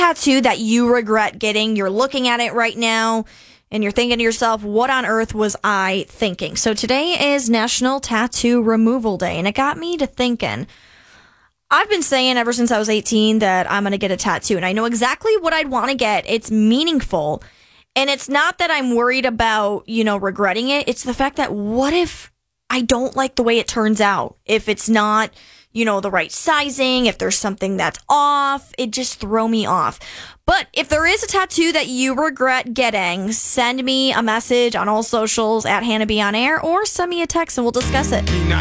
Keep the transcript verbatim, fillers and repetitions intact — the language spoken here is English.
tattoo that you regret getting? You're looking at it right now and you're thinking to yourself, what on earth was I thinking? So today is National Tattoo Removal Day, and it got me to thinking. I've been saying ever since I was eighteen that I'm going to get a tattoo, and I know exactly what I'd want to get. It's meaningful, and it's not that I'm worried about, you know, regretting it. It's the fact that what if I don't like the way it turns out? If it's not, you know, the right sizing, if there's something that's off, it just throw me off. But if there is a tattoo that you regret getting, send me a message on all socials at Hannah B on Air, or send me a text and we'll discuss it.